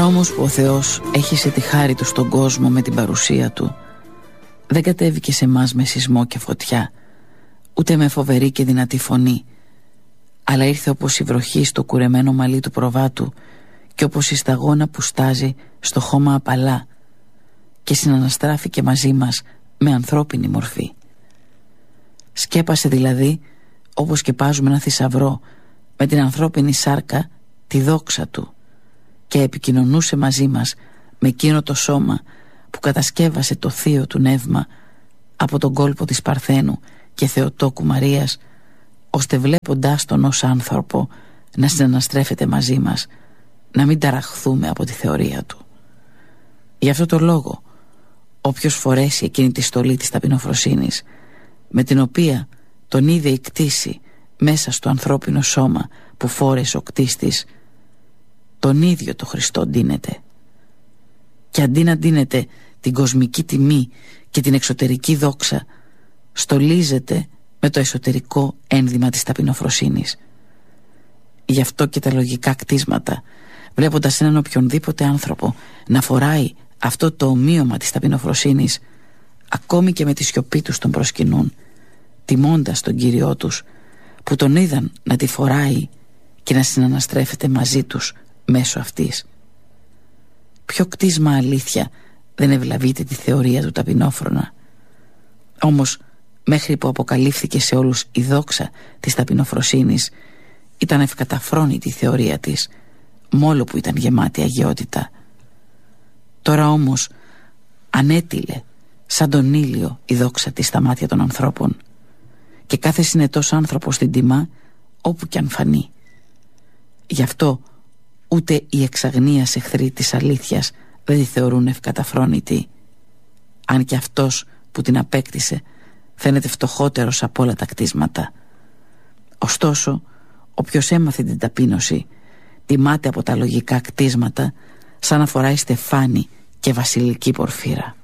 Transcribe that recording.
Τώρα όμως που ο Θεός έχισε τη χάρη του στον κόσμο με την παρουσία του, δεν κατέβηκε σε μας με σεισμό και φωτιά, ούτε με φοβερή και δυνατή φωνή, αλλά ήρθε όπως η βροχή στο κουρεμένο μαλλί του προβάτου και όπως η σταγόνα που στάζει στο χώμα απαλά, και συναναστράφηκε μαζί μας με ανθρώπινη μορφή. Σκέπασε δηλαδή, όπως σκεπάζουμε ένα θησαυρό, με την ανθρώπινη σάρκα τη δόξα του, και επικοινωνούσε μαζί μας με εκείνο το σώμα που κατασκεύασε το θείο του νεύμα από τον κόλπο της Παρθένου και Θεοτόκου Μαρίας, ώστε βλέποντάς τον ως άνθρωπο να συναναστρέφεται μαζί μας, να μην ταραχθούμε από τη θεωρία του. Γι' αυτό το λόγο, όποιος φορέσει εκείνη τη στολή της ταπεινοφροσύνης, με την οποία τον είδε η κτήση μέσα στο ανθρώπινο σώμα που φόρεσε ο κτίστης, τον ίδιο το Χριστό ντύνεται. Και αντί να ντύνεται την κοσμική τιμή και την εξωτερική δόξα, στολίζεται με το εσωτερικό ένδυμα της ταπεινοφροσύνης. Γι' αυτό και τα λογικά κτίσματα, βλέποντας έναν οποιονδήποτε άνθρωπο να φοράει αυτό το ομοίωμα της ταπεινοφροσύνης, ακόμη και με τη σιωπή τους τον προσκυνούν, τιμώντας τον Κύριό τους, που τον είδαν να τη φοράει και να συναναστρέφεται μαζί τους μέσω αυτής. Ποιο κτίσμα αλήθεια δεν ευλαβείται τη θεωρία του ταπεινόφρονα? Όμως μέχρι που αποκαλύφθηκε σε όλους η δόξα της ταπεινοφροσύνης, ήταν ευκαταφρόνητη η θεωρία της, μόλο που ήταν γεμάτη αγιότητα. Τώρα όμως ανέτειλε σαν τον ήλιο η δόξα της στα μάτια των ανθρώπων, και κάθε συνετός άνθρωπος την τιμά όπου κι αν φανεί. Γι' αυτό ούτε οι εξαγνίας εχθροί της αλήθειας δεν τη θεωρούν ευκαταφρόνητη, αν και αυτός που την απέκτησε φαίνεται φτωχότερος από όλα τα κτίσματα. Ωστόσο, όποιος έμαθε την ταπείνωση τιμάται από τα λογικά κτίσματα σαν να φοράει στεφάνι και βασιλική πορφύρα.